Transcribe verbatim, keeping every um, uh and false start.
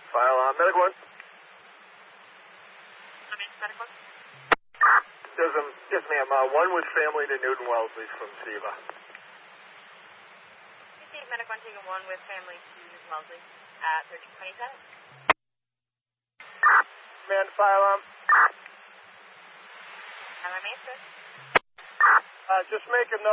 File on medic one. Medic one? Yes, um, yes ma'am. Uh, one with family to Newton Wellesley from SEVA. Medic one taking one with family to Newton Wellesley at thirteen twenty-seven. Man, file on. Am I made, sir? Uh, just make a note.